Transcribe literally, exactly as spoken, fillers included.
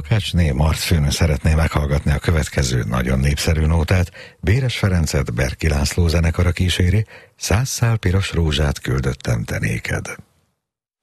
Takácsné Marcfőn szeretné meghallgatni a következő nagyon népszerű nótát. Béres Ferencet Berki László zenekara kíséri, Száz szál piros rózsát küldöttem te néked.